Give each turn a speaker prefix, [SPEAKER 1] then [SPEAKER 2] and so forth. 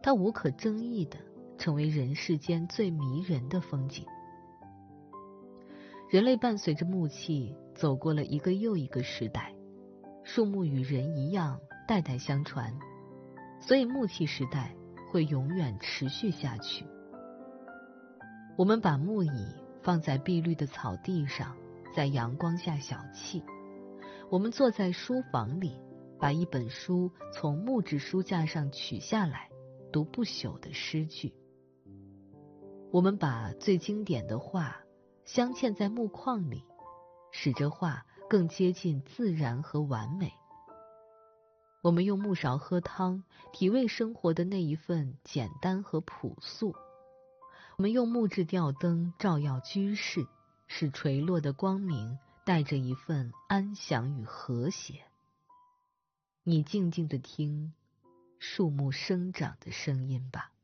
[SPEAKER 1] 它无可争议地成为人世间最迷人的风景。人类伴随着木器走过了一个又一个时代，树木与人一样代代相传，所以木器时代会永远持续下去。我们把木椅放在碧绿的草地上，在阳光下小憩。我们坐在书房里，把一本书从木质书架上取下来，读不朽的诗句。我们把最经典的画镶嵌在木框里，使这画更接近自然和完美。我们用木勺喝汤，体味生活的那一份简单和朴素。我们用木质吊灯照耀居室，使垂落的光明带着一份安详与和谐。你静静地听树木生长的声音吧。